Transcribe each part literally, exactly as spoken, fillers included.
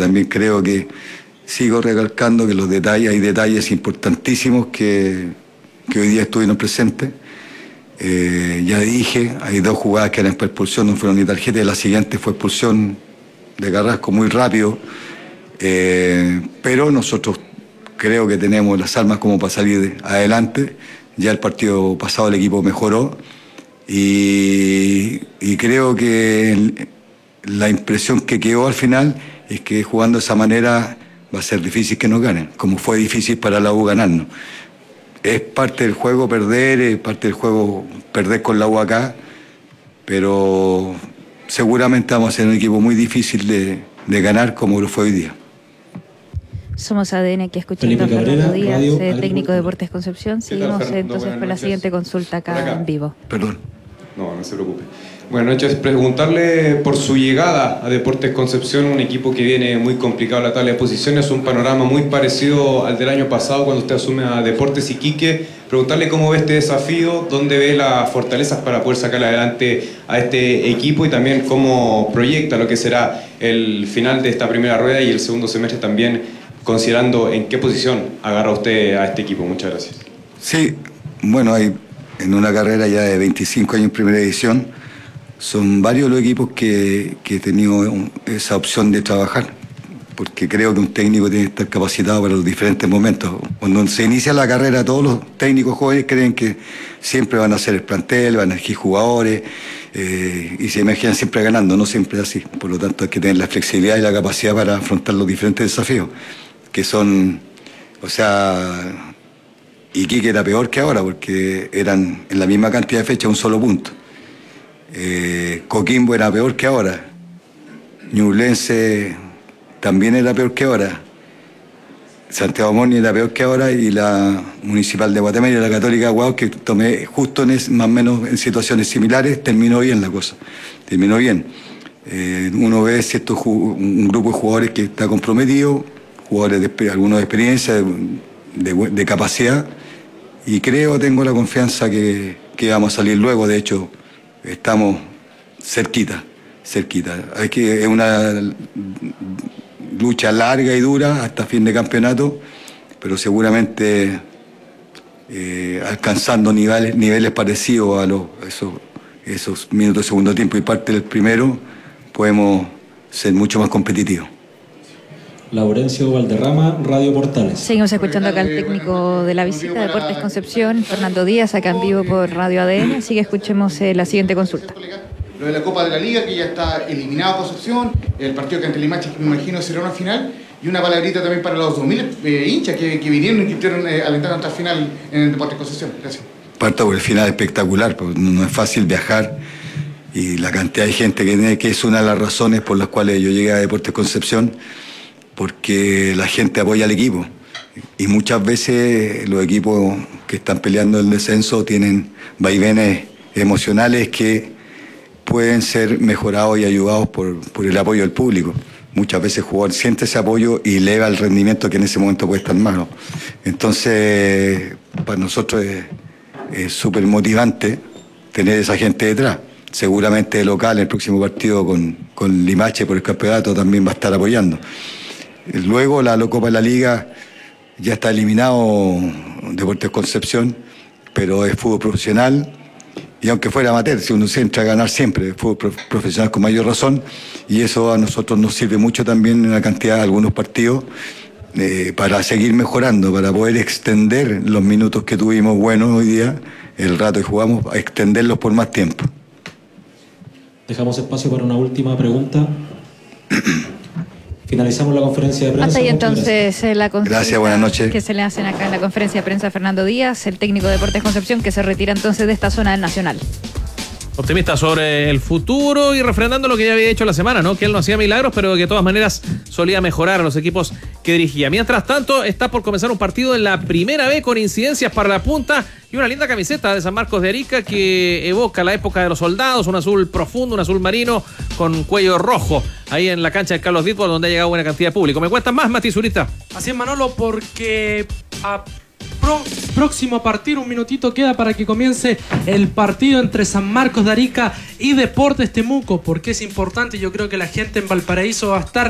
también creo que sigo recalcando que los detalles, hay detalles importantísimos que, que hoy día estuvieron presentes. Eh, ya dije, hay dos jugadas que eran para expulsión, no fueron ni tarjeta, y la siguiente fue expulsión de Carrasco muy rápido. Eh, pero nosotros creo que tenemos las armas como para salir adelante. Ya el partido pasado el equipo mejoró y, y creo que el, la impresión que quedó al final es que jugando de esa manera va a ser difícil que nos ganen, como fue difícil para la U ganarnos. Es parte del juego perder, es parte del juego perder con la U acá, pero seguramente vamos a ser un equipo muy difícil de, de ganar como lo fue hoy día. Somos A D N, aquí escuchando a Fernando Díaz, eh, técnico de Deportes Concepción. Seguimos tal, entonces no, con la siguiente consulta acá, acá en vivo. Perdón. No, no se preocupe. Buenas noches. Preguntarle por su llegada a Deportes Concepción, un equipo que viene muy complicado en la tabla de posiciones, un panorama muy parecido al del año pasado cuando usted asume a Deportes Iquique. Preguntarle cómo ve este desafío, dónde ve las fortalezas para poder sacar adelante a este equipo y también cómo proyecta lo que será el final de esta primera rueda y el segundo semestre también, considerando en qué posición agarra usted a este equipo. Muchas gracias. Sí, bueno, hay en una carrera ya de veinticinco años en primera edición, son varios los equipos que, que he tenido esa opción de trabajar, porque creo que un técnico tiene que estar capacitado para los diferentes momentos. Cuando se inicia la carrera, todos los técnicos jóvenes creen que siempre van a hacer el plantel, van a elegir jugadores, eh, y se imaginan siempre ganando, no siempre es así. Por lo tanto, hay que tener la flexibilidad y la capacidad para afrontar los diferentes desafíos, que son, o sea, Iquique era peor que ahora, porque eran en la misma cantidad de fechas un solo punto. Eh, Coquimbo era peor que ahora, Ñublense también era peor que ahora, Santiago Morning era peor que ahora, y la Municipal de Guatemala y la Católica de Guau, que tomé justo en es, más o menos en situaciones similares, terminó bien la cosa, terminó bien. Eh, uno ve cierto, un grupo de jugadores que está comprometido, jugadores de algunos de experiencia, de, de, de capacidad, y creo, tengo la confianza que, que vamos a salir luego. De hecho, estamos cerquita, cerquita. Hay que, es una lucha larga y dura hasta fin de campeonato, pero seguramente eh, alcanzando niveles, niveles parecidos a los, esos, esos minutos de segundo tiempo y parte del primero, podemos ser mucho más competitivos. Laurencio Valderrama, Radio Portales. Seguimos escuchando acá al técnico de la visita de Deportes Concepción, Fernando Díaz, acá en vivo por Radio A D N. Así que escuchemos eh, la siguiente consulta. Lo de la Copa de la Liga, que ya está eliminado Concepción, el partido que ante Limache, que me imagino será una final, y una palabrita también para los dos mil eh, hinchas que, que vinieron y que estuvieron eh, alentando hasta el final en el Deportes Concepción. Gracias. Parto por el final espectacular, porque no es fácil viajar, y la cantidad de gente que tiene, que es una de las razones por las cuales yo llegué a Deportes Concepción, porque la gente apoya al equipo, y muchas veces los equipos que están peleando el descenso tienen vaivenes emocionales que pueden ser mejorados y ayudados por, por el apoyo del público. Muchas veces el jugador siente ese apoyo y eleva el rendimiento que en ese momento puede estar malo. Entonces, para nosotros es súper motivante tener esa gente detrás. Seguramente el local, el próximo partido con, con Limache por el campeonato, también va a estar apoyando. Luego la Copa de la Liga ya está eliminado Deportes Concepción, pero es fútbol profesional, y aunque fuera amateur, si uno se entra a ganar siempre, es fútbol profesional con mayor razón, y eso a nosotros nos sirve mucho también en la cantidad de algunos partidos eh, para seguir mejorando, para poder extender los minutos que tuvimos buenos hoy día, el rato que jugamos, a extenderlos por más tiempo. Dejamos espacio para una última pregunta. Finalizamos la conferencia de prensa. Hasta ahí entonces eh, la consulta Gracias, buenas noches. Que se le hacen acá en la conferencia de prensa a Fernando Díaz, el técnico de Deportes Concepción, que se retira entonces de esta zona del Nacional. Optimista sobre el futuro y refrendando lo que ya había hecho la semana, ¿no? Que él no hacía milagros, pero que de todas maneras solía mejorar a los equipos que dirigía. Mientras tanto, está por comenzar un partido en la primera B con incidencias para la punta y una linda camiseta de San Marcos de Arica que evoca la época de los soldados, un azul profundo, un azul marino con cuello rojo, ahí en la cancha de Carlos Ditbo, donde ha llegado buena cantidad de público. ¿Me cuentas más, Mati Zurita? Así es, Manolo, porque a pro, próximo partido, un minutito queda para que comience el partido entre San Marcos de Arica y Deportes Temuco, porque es importante. Yo creo que la gente en Valparaíso va a estar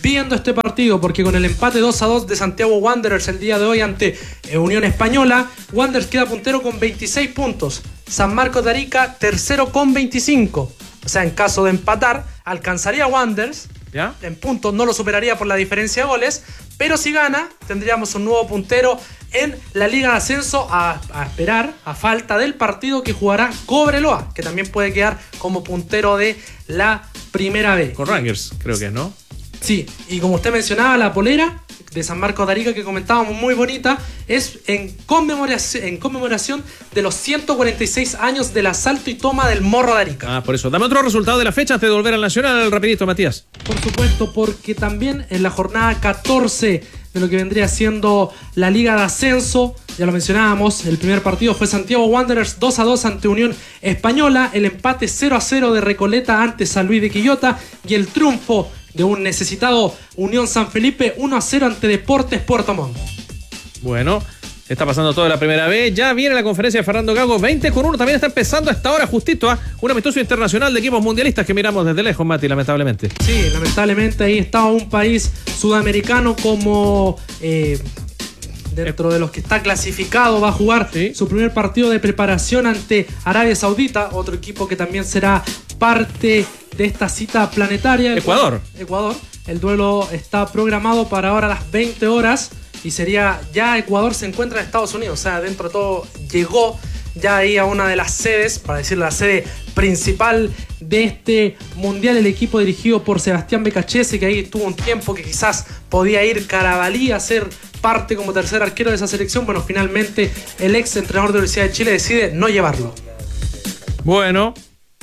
viendo este partido, porque con el empate dos a dos de Santiago Wanderers el día de hoy ante eh, Unión Española, Wanderers queda puntero con veintiséis puntos. San Marcos de Arica tercero con veinticinco. O sea, en caso de empatar, alcanzaría a Wanderers. ¿Ya? En puntos no lo superaría por la diferencia de goles, pero si gana, tendríamos un nuevo puntero en la Liga de Ascenso a, a esperar, a falta del partido que jugará Cobreloa, que también puede quedar como puntero de la primera vez. Con Rangers, creo que es, ¿no? Sí, y como usted mencionaba, la polera de San Marcos de Arica que comentábamos, muy bonita, es en conmemoración, en conmemoración de los ciento cuarenta y seis años del asalto y toma del Morro de Arica. Ah, por eso. Dame otro resultado de la fecha antes de volver al Nacional, rapidito, Matías. Por supuesto, porque también en la jornada catorce de lo que vendría siendo la Liga de Ascenso, ya lo mencionábamos, el primer partido fue Santiago Wanderers dos a dos ante Unión Española, el empate cero a cero de Recoleta ante San Luis de Quillota y el triunfo de un necesitado Unión San Felipe uno a cero ante Deportes Puerto Montt. Bueno, está pasando todo la primera vez. Ya viene la conferencia de Fernando Gago, veinte con uno. También está empezando a esta hora justito, ¿eh? Un amistoso internacional de equipos mundialistas que miramos desde lejos, Mati, lamentablemente. Sí, lamentablemente ahí estaba un país sudamericano como... Eh, dentro de los que está clasificado, va a jugar ¿sí? su primer partido de preparación ante Arabia Saudita, otro equipo que también será parte de esta cita planetaria. Ecuador. Ecuador. El duelo está programado para ahora a las veinte horas y sería, ya Ecuador se encuentra en Estados Unidos, o sea, dentro de todo llegó ya ahí a una de las sedes, para decir la sede principal de este mundial, el equipo dirigido por Sebastián Becachese, que ahí estuvo un tiempo que quizás podía ir Carabalí a ser parte como tercer arquero de esa selección. Bueno, finalmente el ex entrenador de la Universidad de Chile decide no llevarlo. Bueno,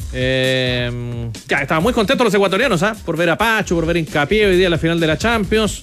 eh, ya estaban muy contentos los ecuatorianos, ¿eh? Por ver a Pacho, por ver Hincapié hoy día en la final de la Champions.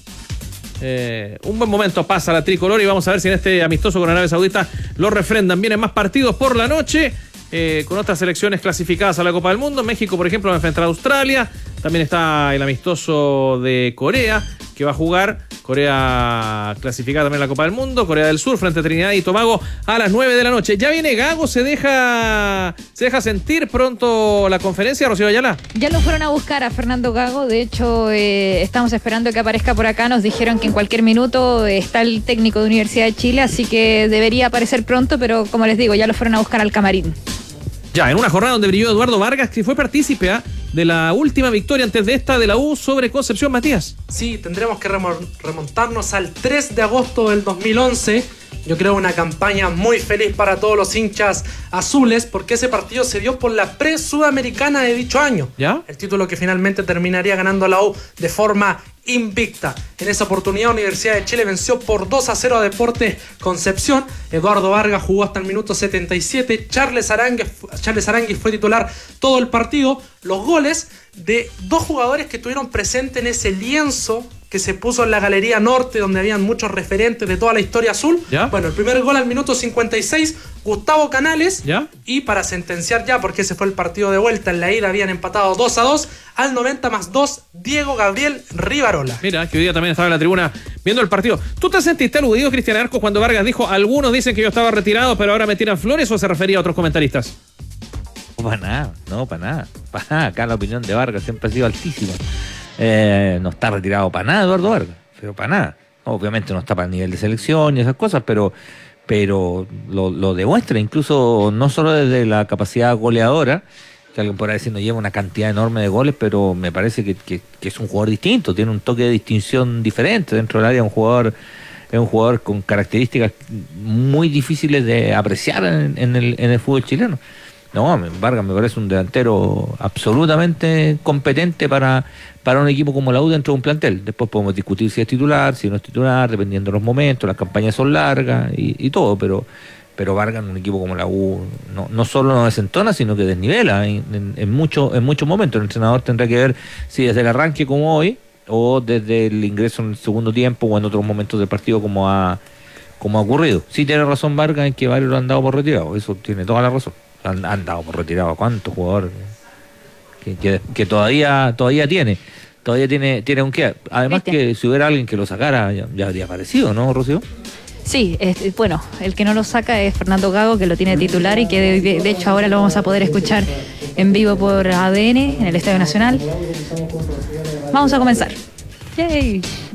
Eh, un buen momento pasa la tricolor y vamos a ver si en este amistoso con Arabia Saudita lo refrendan. Vienen más partidos por la noche, eh, con otras selecciones clasificadas a la Copa del Mundo. México, por ejemplo, va a enfrentar a Australia. También está el amistoso de Corea, que va a jugar. Corea clasificada también en la Copa del Mundo. Corea del Sur frente a Trinidad y Tobago a las nueve de la noche. Ya viene Gago, se deja se deja sentir pronto la conferencia, Rocío Ayala. Ya lo fueron a buscar a Fernando Gago. De hecho, eh, estamos esperando que aparezca por acá. Nos dijeron que en cualquier minuto está el técnico de Universidad de Chile, así que debería aparecer pronto, pero como les digo, ya lo fueron a buscar al camarín. Ya, en una jornada donde brilló Eduardo Vargas, que fue partícipe ¿eh? de la última victoria antes de esta de la U sobre Concepción, Matías. Sí, tendremos que remontarnos al tres de agosto del dos mil once. Yo creo una campaña muy feliz para todos los hinchas azules, porque ese partido se dio por la pre-sudamericana de dicho año. ¿Ya? El título que finalmente terminaría ganando la U de forma invicta. En esa oportunidad, Universidad de Chile venció por dos a cero a Deportes Concepción. Eduardo Vargas jugó hasta el minuto setenta y siete. Charles Aránguiz, Charles Aránguiz fue titular todo el partido. Los goles de dos jugadores que estuvieron presentes en ese lienzo que se puso en la Galería Norte, donde habían muchos referentes de toda la historia azul. ¿Ya? Bueno, el primer gol al minuto cincuenta y seis, Gustavo Canales. ¿Ya? Y para sentenciar ya, porque ese fue el partido de vuelta, en la ida habían empatado dos a dos, al noventa más dos, Diego Gabriel Rivarola. Mira, que hoy día también estaba en la tribuna viendo el partido. ¿Tú te sentiste aludido, Cristian Arcos, cuando Vargas dijo, algunos dicen que yo estaba retirado, pero ahora me tiran flores, o se refería a otros comentaristas? No, para nada, no, para nada. Para nada, acá la opinión de Vargas siempre ha sido altísima. Eh, no está retirado para nada Eduardo Vargas, pero para nada. Obviamente no está para el nivel de selección y esas cosas, pero, pero lo, lo demuestra, incluso no solo desde la capacidad goleadora, que alguien podrá decir no lleva una cantidad enorme de goles, pero me parece que, que, que es un jugador distinto, tiene un toque de distinción diferente dentro del área, un jugador, es un jugador con características muy difíciles de apreciar en, en, el, en el fútbol chileno. No, Vargas me parece un delantero absolutamente competente para, para un equipo como la U dentro de un plantel. Después podemos discutir si es titular, si no es titular, dependiendo de los momentos, las campañas son largas y, y todo, pero, pero Vargas en un equipo como la U no, no solo no desentona, sino que desnivela en, en, en, mucho, en muchos momentos. El entrenador tendrá que ver si desde el arranque como hoy o desde el ingreso en el segundo tiempo o en otros momentos del partido como ha, como ha ocurrido. Sí tiene razón Vargas en que varios lo han dado por retirado, eso tiene toda la razón. Han, han dado por retirado a cuántos jugadores que, que, que todavía todavía tiene todavía tiene tiene un qué. Además que si hubiera alguien que lo sacara ya, ya habría aparecido, ¿no, Rocío? Sí, es, bueno, el que no lo saca es Fernando Gago, que lo tiene titular y que de, de, de hecho ahora lo vamos a poder escuchar en vivo por A D N en el Estadio Nacional. Vamos a comenzar. Yay.